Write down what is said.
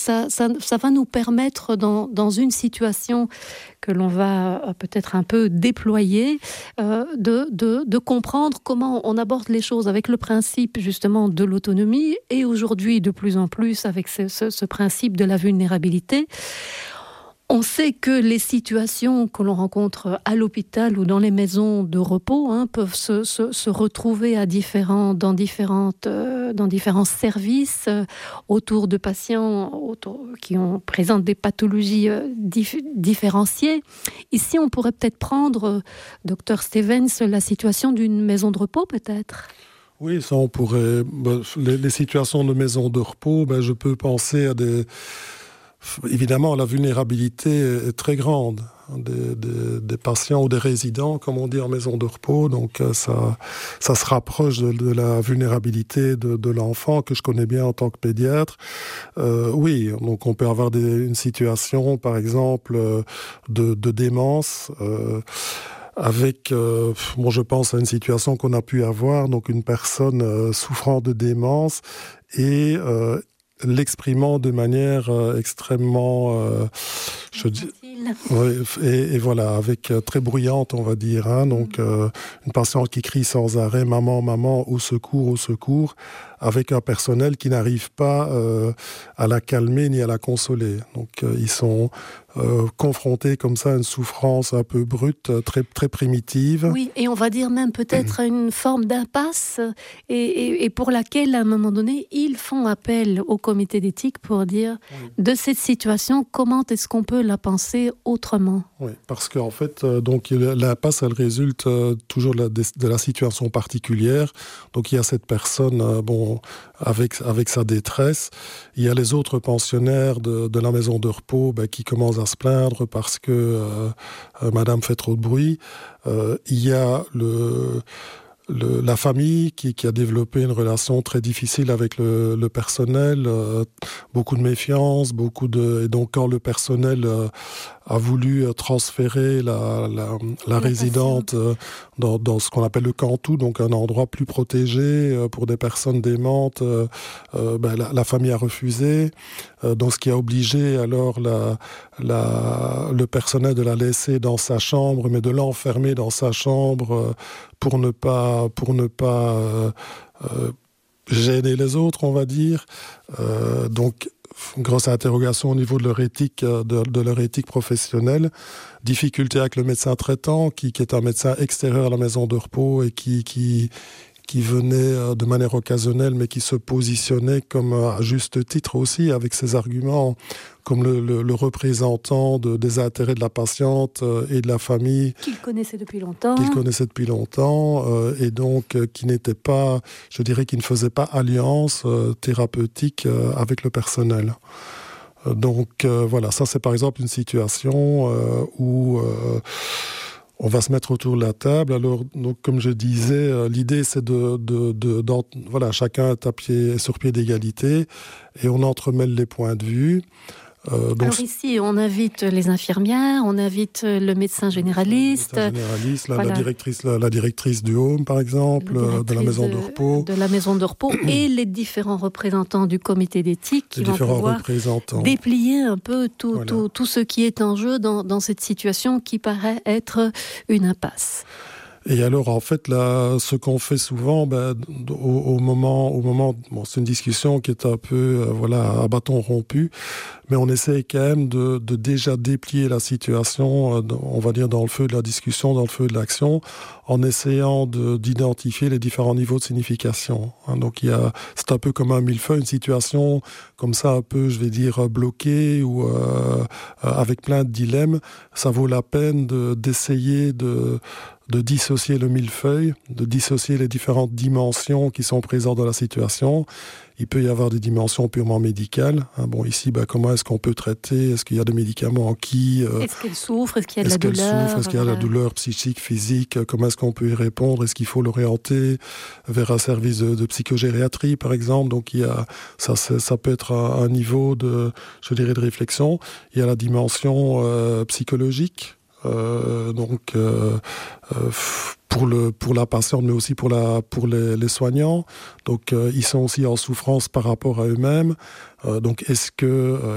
Ça va nous permettre, dans une situation que l'on va peut-être un peu déployer, de comprendre comment on aborde les choses avec le principe justement de l'autonomie et aujourd'hui de plus en plus avec ce principe de la vulnérabilité. On sait que les situations que l'on rencontre à l'hôpital ou dans les maisons de repos peuvent se retrouver dans différents services autour de patients qui présentent des pathologies différenciées. Ici, on pourrait peut-être prendre, Dr Stevens, la situation d'une maison de repos, peut-être. Oui, ça on pourrait. Les situations de maison de repos, je peux penser à des... Évidemment, la vulnérabilité est très grande des patients ou des résidents, comme on dit en maison de repos. Donc, ça se rapproche de la vulnérabilité de l'enfant que je connais bien en tant que pédiatre. Oui, donc on peut avoir une situation, par exemple, de démence. Avec, je pense à une situation qu'on a pu avoir, donc une personne souffrant de démence et l'exprimant de manière extrêmement, et voilà, avec très bruyante, on va dire. Donc, une patiente qui crie sans arrêt, maman, maman, au secours, avec un personnel qui n'arrive pas à la calmer ni à la consoler. Donc, ils sont confrontés comme ça à une souffrance un peu brute, très, très primitive. Oui, et on va dire même peut-être une forme d'impasse et pour laquelle, à un moment donné, ils font appel au comité d'éthique pour dire de cette situation, comment est-ce qu'on peut la penser autrement ? Oui, parce qu'en fait, donc, l'impasse, elle résulte toujours de la situation particulière. Donc, il y a cette personne, avec sa détresse. Il y a les autres pensionnaires de la maison de repos qui commencent à se plaindre parce que madame fait trop de bruit. Il y a la famille qui a développé une relation très difficile avec le personnel, beaucoup de méfiance, et donc quand le personnel a voulu transférer la résidente dans ce qu'on appelle le cantou, donc un endroit plus protégé pour des personnes démentes, la famille a refusé, donc ce qui a obligé alors le personnel de la laisser dans sa chambre, mais de l'enfermer dans sa chambre pour ne pas gêner les autres, on va dire. Donc, grosse interrogation au niveau de leur éthique, de leur éthique professionnelle. Difficulté avec le médecin traitant, qui est un médecin extérieur à la maison de repos et qui venait de manière occasionnelle, mais qui se positionnait comme, à juste titre aussi, avec ses arguments, comme le représentant des intérêts de la patiente et de la famille. Qu'il connaissait depuis longtemps. Et donc qui n'était pas, je dirais, qui ne faisait pas alliance thérapeutique avec le personnel. Donc voilà, ça c'est par exemple une situation où on va se mettre autour de la table. Alors, donc, comme je disais, l'idée, c'est chacun est sur pied d'égalité et on entremêle les points de vue. Alors ici, on invite les infirmières, on invite le médecin généraliste. La directrice du home, par exemple, de la maison de repos. De la maison de repos et les différents représentants du comité d'éthique qui vont pouvoir déplier un peu tout ce qui est en jeu dans cette situation qui paraît être une impasse. Et alors, en fait, là, ce qu'on fait souvent, au moment, c'est une discussion qui est un peu, à bâton rompu, mais on essaie quand même de déjà déplier la situation, on va dire, dans le feu de la discussion, dans le feu de l'action, en essayant d'identifier les différents niveaux de signification. Donc, c'est un peu comme un millefeuille, une situation comme ça, un peu, je vais dire, bloquée ou avec plein de dilemmes. Ça vaut la peine d'essayer de dissocier le millefeuille, de dissocier les différentes dimensions qui sont présentes dans la situation. Il peut y avoir des dimensions purement médicales. Ici, comment est-ce qu'on peut traiter ? Est-ce qu'il y a des médicaments en qui Est-ce qu'elle souffre ? Est-ce qu'il y a de la douleur ? Est-ce qu'il y a de la douleur psychique, physique ? Comment est-ce qu'on peut y répondre ? Est-ce qu'il faut l'orienter vers un service de psychogériatrie, par exemple ? Donc, ça peut être un niveau de réflexion. Il y a la dimension psychologique. Pour la patiente, mais aussi pour les soignants. Donc, ils sont aussi en souffrance par rapport à eux-mêmes. Donc, est-ce que